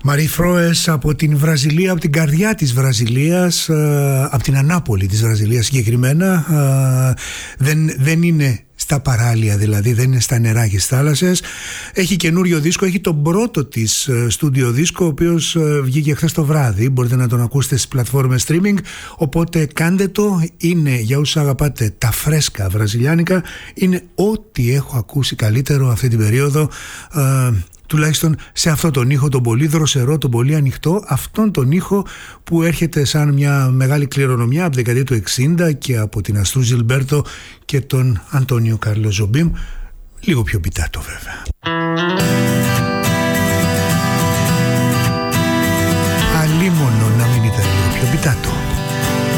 Μαρί Φρόες από την Βραζιλία, από την καρδιά της Βραζιλίας, από την Ανάπολη της Βραζιλίας συγκεκριμένα. Δεν είναι στα παράλια, δηλαδή δεν είναι στα νερά και στις θάλασσες. Έχει καινούριο δίσκο, έχει τον πρώτο της στούντιο δίσκο, ο οποίος βγήκε χθες το βράδυ. Μπορείτε να τον ακούσετε στις πλατφόρμες streaming, οπότε κάντε το. Είναι, για όσους αγαπάτε τα φρέσκα βραζιλιάνικα, είναι ό,τι έχω ακούσει καλύτερο αυτή την περίοδο, τουλάχιστον σε αυτόν τον ήχο, τον πολύ δροσερό, τον πολύ ανοιχτό, αυτόν τον ήχο που έρχεται σαν μια μεγάλη κληρονομιά από τη δεκαετία του 60 και από την Αστρού Ζιλμπέρτο και τον Αντώνιο Κάρλος Ζομπίμ, λίγο πιο πιτάτο βέβαια. Αλίμονο να μην ήταν λίγο πιο πιτάτο.